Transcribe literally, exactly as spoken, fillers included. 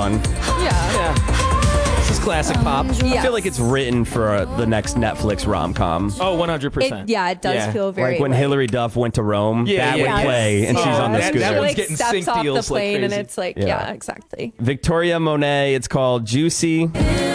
fun. Yeah. Yeah. This is classic pop. I feel like it's written for uh, the next Netflix rom-com. Oh, one hundred It, percent. yeah, it does Yeah. feel very Like when Hillary Duff went to Rome, Yeah, that yeah, would yeah. play, and Yeah. she's on the That- scooter. that She one's like getting steps sync off the deals like plane and crazy. it's like, Yeah. yeah, exactly. Victoria Monet, it's called Juicy.